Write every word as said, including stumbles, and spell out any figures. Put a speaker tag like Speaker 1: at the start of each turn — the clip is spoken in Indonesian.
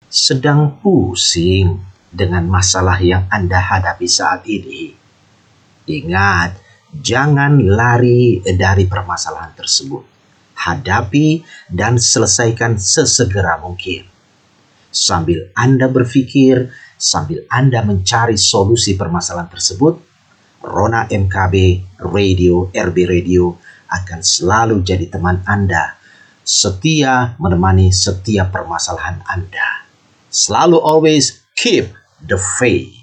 Speaker 1: sedang pusing dengan masalah yang Anda hadapi saat ini, ingat, jangan lari dari permasalahan tersebut. Hadapi dan selesaikan sesegera mungkin. Sambil Anda berpikir, sambil Anda mencari solusi permasalahan tersebut, Rona M K B Radio, R B Radio akan selalu jadi teman Anda, setia menemani setiap permasalahan Anda. Selalu always keep the faith.